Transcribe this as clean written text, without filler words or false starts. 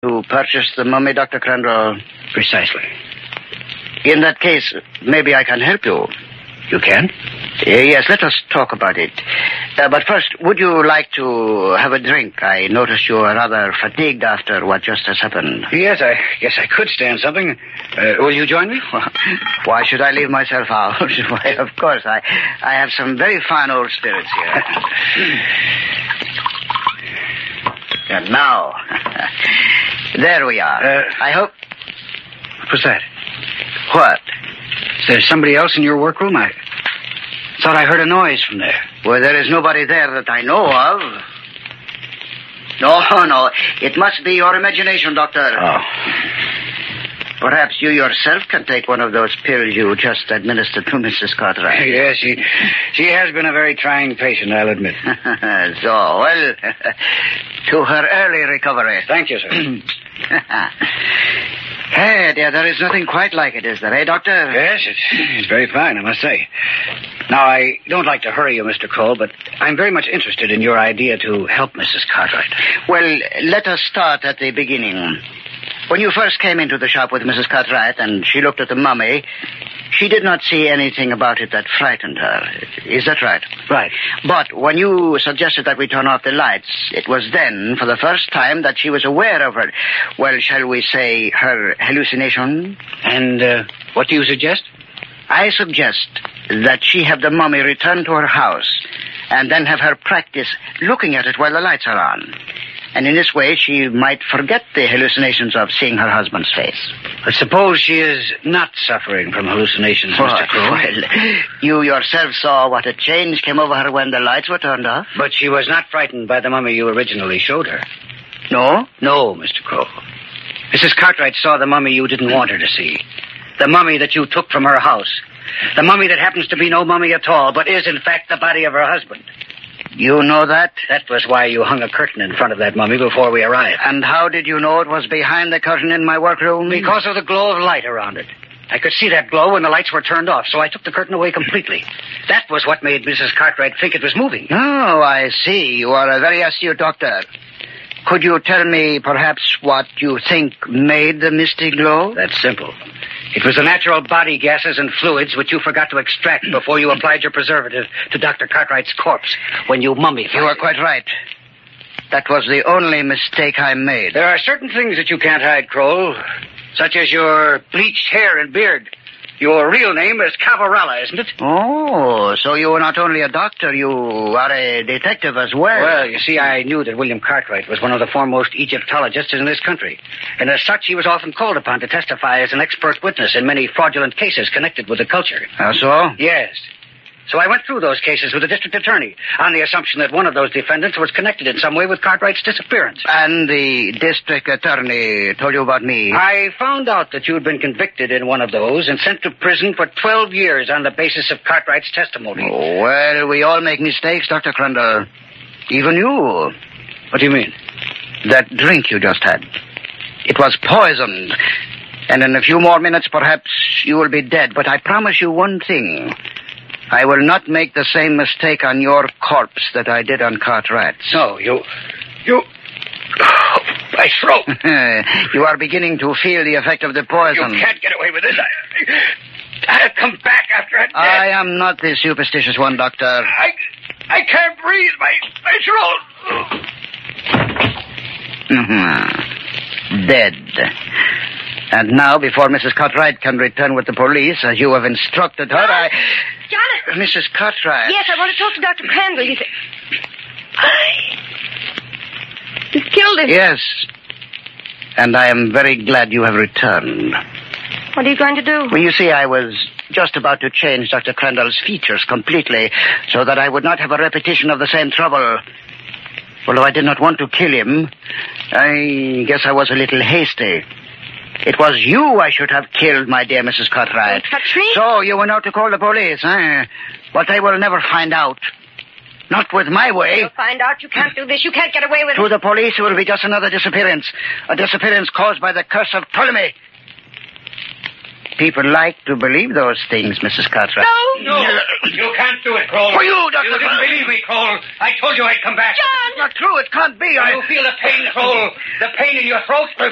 who purchased the mummy, Dr. Crandall? Precisely. In that case, maybe I can help you. You can? Yes, let us talk about it. But first, would you like to have a drink? I noticed you are rather fatigued after what just has happened. Yes, I guess I could stand something. Will you join me? Why should I leave myself out? Why, of course, I have some very fine old spirits here. And now, there we are. I hope... What was that? What? Is there somebody else in your workroom? I thought I heard a noise from there. Well, there is nobody there that I know of. No. It must be your imagination, Doctor. Oh. Perhaps you yourself can take one of those pills you just administered to Mrs. Cartwright. Yes, she has been a very trying patient, I'll admit. Well, to her early recovery. Thank you, sir. Hey, dear, there is nothing quite like it, is there, eh, Doctor? Yes, it's very fine, I must say. Now, I don't like to hurry you, Mr. Cole, but I'm very much interested in your idea to help Mrs. Cartwright. Well, let us start at the beginning. When you first came into the shop with Mrs. Cartwright and she looked at the mummy, she did not see anything about it that frightened her. Is that right? Right. But when you suggested that we turn off the lights, it was then, for the first time, that she was aware of her, well, shall we say, her hallucination? And what do you suggest? I suggest that she have the mummy return to her house and then have her practice looking at it while the lights are on. And in this way, she might forget the hallucinations of seeing her husband's face. But suppose she is not suffering from hallucinations, Mr. Crowe. Well, you yourself saw what a change came over her when the lights were turned off. But she was not frightened by the mummy you originally showed her. No? No, Mr. Crowe. Mrs. Cartwright saw the mummy you didn't want her to see. The mummy that you took from her house. The mummy that happens to be no mummy at all, but is, in fact, the body of her husband. You know that? That was why you hung a curtain in front of that mummy before we arrived. And how did you know it was behind the curtain in my workroom? Because of the glow of light around it. I could see that glow when the lights were turned off, so I took the curtain away completely. That was what made Mrs. Cartwright think it was moving. Oh, I see. You are a very astute doctor. Could you tell me, perhaps, what you think made the misty glow? That's simple. It was the natural body gases and fluids which you forgot to extract before you applied your preservative to Dr. Cartwright's corpse when you mummified. You are quite right. That was the only mistake I made. There are certain things that you can't hide, Kroll, such as your bleached hair and beard. Your real name is Cavarella, isn't it? Oh, so you are not only a doctor, you are a detective as well. Well, you see, I knew that William Cartwright was one of the foremost Egyptologists in this country. And as such, he was often called upon to testify as an expert witness in many fraudulent cases connected with the culture. How so? Yes. So I went through those cases with the district attorney on the assumption that one of those defendants was connected in some way with Cartwright's disappearance. And the district attorney told you about me? I found out that you'd been convicted in one of those and sent to prison for 12 years on the basis of Cartwright's testimony. Oh, well, we all make mistakes, Dr. Crandall. Even you. What do you mean? That drink you just had. It was poisoned. And in a few more minutes, perhaps, you will be dead. But I promise you one thing. I will not make the same mistake on your corpse that I did on Cartwright's. No, you... My throat. You are beginning to feel the effect of the poison. You can't get away with this. I'll come back after I'm dead. I am not the superstitious one, Doctor. I can't breathe. My throat. Dead. And now, before Mrs. Cartwright can return with the police, as you have instructed her, Jonathan! Mrs. Cartwright. Yes, I want to talk to Dr. Crandall. You've killed him. Yes. And I am very glad you have returned. What are you going to do? Well, you see, I was just about to change Dr. Crandall's features completely so that I would not have a repetition of the same trouble. Although I did not want to kill him, I guess I was a little hasty. It was you I should have killed, my dear Mrs. Cartwright. Don't touch me. So you went out to call the police, eh? But they will never find out. Not with my way. You'll find out. You can't do this. You can't get away with it. To the police, it will be just another disappearance. A disappearance caused by the curse of Ptolemy. People like to believe those things, Mrs. Cartwright. No. You can't do it, Kroll. For you, Dr. You didn't believe me, Kroll. I told you I'd come back. John! It's not true. It can't be. You feel the pain, Kroll. The pain in your throat.